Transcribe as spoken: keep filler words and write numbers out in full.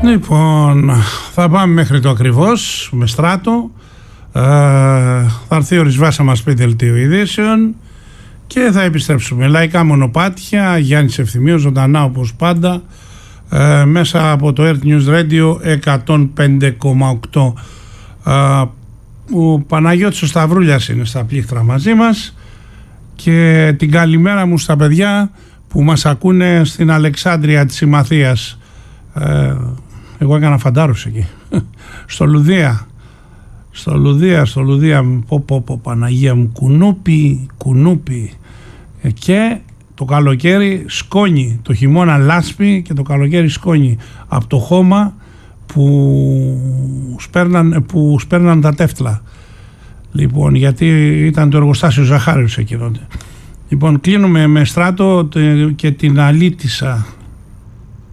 Λοιπόν, θα πάμε μέχρι το ακριβώς με Στράτο. ε, Θα έρθει ο Ρισβάς να μας πει δελτίο ειδήσεων και θα επιστρέψουμε. Λαϊκά μονοπάτια, Γιάννης Ευθυμίος, ζωντανά όπως πάντα, ε, μέσα από το Earth News Radio εκατόν πέντε κόμμα οκτώ. ε, Ο Παναγιώτης ο Σταυρούλιας είναι στα πλήκτρα μαζί μας και την καλημέρα μου στα παιδιά που μας ακούνε στην Αλεξάνδρεια της Συμμαθίας. ε, Εγώ έκανα φαντάρους εκεί στο Λουδία στο Λουδία, στο Λουδία πω, πω, πω, Παναγία μου, κουνούπι, κουνούπι. ε, και το καλοκαίρι σκόνη, το χειμώνα λάσπη και το καλοκαίρι σκόνη από το χώμα που σπέρναν, που σπέρναν τα τέφτλα. Λοιπόν, γιατί ήταν το εργοστάσιο Ζαχάριους εκείνο. Λοιπόν, κλείνουμε με Στράτο και την Αλίτισσα